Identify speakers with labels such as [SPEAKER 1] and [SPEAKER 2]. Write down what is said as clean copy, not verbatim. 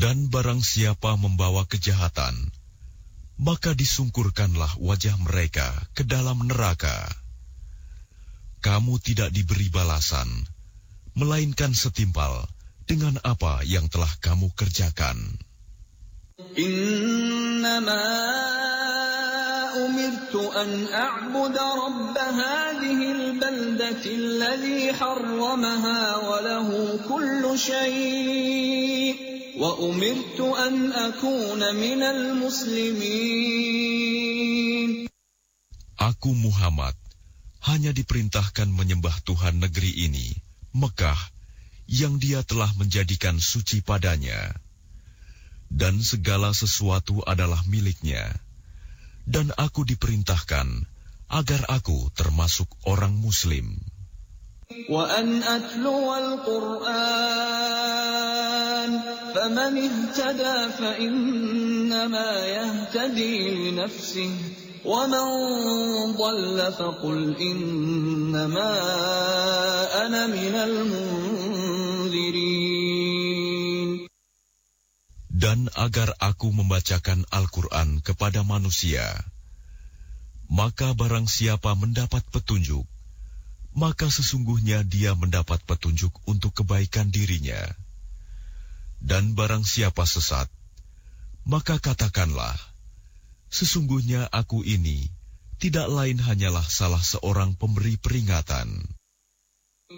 [SPEAKER 1] Dan barang siapa membawa kejahatan, maka disungkurkanlah wajah mereka ke dalam neraka. Kamu tidak diberi balasan, melainkan setimpal dengan apa yang telah kamu kerjakan.
[SPEAKER 2] Innama umirtu an a'buda rabb hadhihi al-baldati alladhi harramaha wa lahu kullu shay'. وَأُمِرْتُ أَنْ أَكُونَ مِنَ الْمُسْلِمِينَ.
[SPEAKER 1] Aku Muhammad hanya diperintahkan menyembah Tuhan negeri ini, Mekah, yang Dia telah menjadikan suci padanya. Dan segala sesuatu adalah miliknya. Dan aku diperintahkan agar aku termasuk orang Muslim.
[SPEAKER 2] وَأَنْ أَتْلُوَ الْقُرْآنَ فَمَنِ اهْتَدَى فَإِنَّمَا يَهْتَدِي لِنَفْسِهِ وَمَنْ ضَلَّ فَقُلْ إِنَّمَا أَنَا مِنَ الْمُنْذِرِينَ.
[SPEAKER 1] Dan agar aku membacakan Al-Quran kepada manusia, maka barang siapa mendapat petunjuk, maka sesungguhnya dia mendapat petunjuk untuk kebaikan dirinya. Dan barang siapa sesat, maka katakanlah, sesungguhnya aku ini tidak lain hanyalah salah seorang pemberi peringatan.